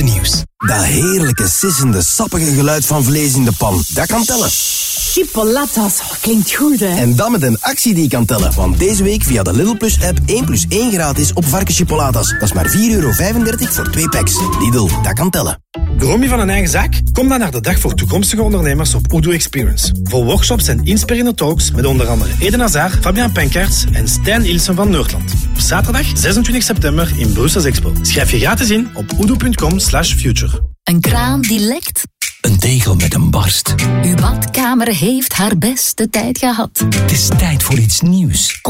laatste nieuws. Dat heerlijke, sissende, sappige geluid van vlees in de pan, dat kan tellen. Chipolatas, klinkt goed, hè? En dat met een actie die kan tellen. Want deze week via de Lidl Plus app 1 + 1 gratis op varkenschipolatas. Dat is maar €4,35 voor 2 packs. Lidl, dat kan tellen. Droom je van een eigen zaak? Kom dan naar de Dag voor Toekomstige Ondernemers op Udo Experience. Vol workshops en inspirerende talks met onder andere Eden Hazard, Fabian Penkaerts en Stijn Ilsen van Noordland. Op zaterdag 26 september in Brussels Expo. Schrijf je gratis in op udo.com/future. Een kraan die lekt. Een tegel met een barst. Uw badkamer heeft haar beste tijd gehad. Het is tijd voor iets nieuws.